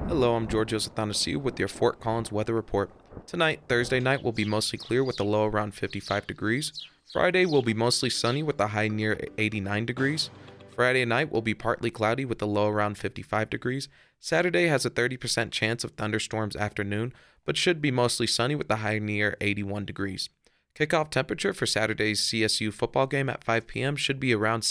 Hello, I'm Giorgio Sathanasiou with your Fort Collins weather report. Tonight, Thursday night, will be mostly clear with a low around 55 degrees. Friday will be mostly sunny with a high near 89 degrees. Friday night will be partly cloudy with a low around 55 degrees. Saturday has a 30% chance of thunderstorms afternoon, but should be mostly sunny with a high near 81 degrees. Kickoff temperature for Saturday's CSU football game at 5 p.m. should be around